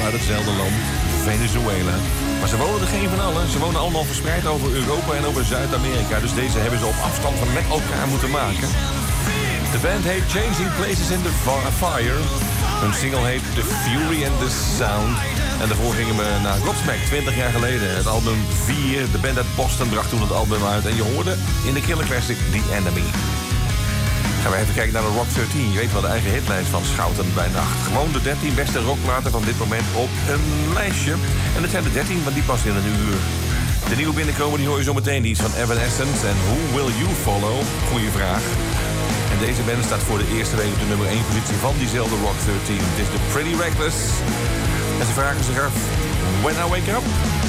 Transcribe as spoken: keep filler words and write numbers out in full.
uit hetzelfde land, Venezuela. Maar ze wonen er geen van allen. Ze wonen allemaal verspreid over Europa en over Zuid-Amerika. Dus deze hebben ze op afstand van met elkaar moeten maken. De band heet Changing Places in the Fire. Hun single heet The Fury and the Sound. En daarvoor gingen we naar Godsmack, twintig jaar geleden. Het album vier, de band uit Boston, bracht toen het album uit. En je hoorde in de Killer Classic The Enemy. Gaan we even kijken naar de Rock dertien. Je weet wel, de eigen hitlijst van Schouten bij Nacht. Gewoon de dertien beste rockplaten van dit moment op een lijstje. En het zijn de dertien, want die passen in een uur. De nieuwe binnenkomen, die hoor je zo meteen. Die is van Evanescence en Who Will You Follow? Goeie vraag. En deze band staat voor de eerste week op de nummer één positie van diezelfde Rock dertien. Het is de Pretty Reckless. En ze vragen zich af, When I Wake Up...